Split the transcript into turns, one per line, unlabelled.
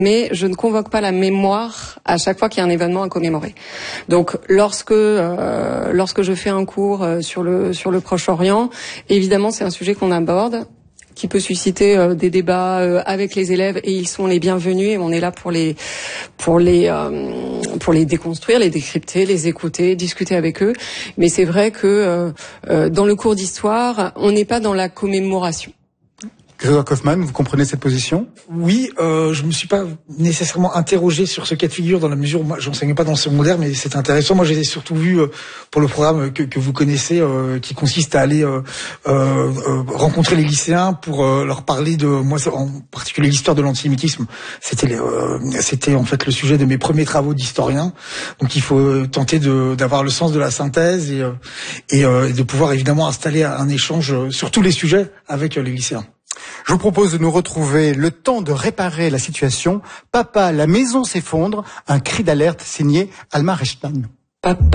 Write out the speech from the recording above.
mais je ne convoque pas la mémoire à chaque fois qu'il y a un événement à commémorer. Donc lorsque je fais un cours sur le Proche-Orient, évidemment c'est un sujet qu'on aborde, qui peut susciter des débats avec les élèves, et ils sont les bienvenus, et on est là pour les déconstruire, les décrypter, les écouter, discuter avec eux. Mais c'est vrai que dans le cours d'histoire, on n'est pas dans la commémoration.
Grégoire Kaufmann, vous comprenez cette position?
Oui, je me suis pas nécessairement interrogé sur ce cas de figure dans la mesure où moi j'enseigne pas dans le secondaire, mais c'est intéressant. Moi, j'ai surtout vu pour le programme que vous connaissez, qui consiste à aller rencontrer les lycéens pour leur parler de moi, en particulier l'histoire de l'antisémitisme. C'était en fait le sujet de mes premiers travaux d'historien. Donc il faut tenter d'avoir le sens de la synthèse et de pouvoir évidemment installer un échange sur tous les sujets avec les lycéens.
Je vous propose de nous retrouver le temps de réparer la situation. Papa, la maison s'effondre, un cri d'alerte signé Alma Reichmann.
Papa.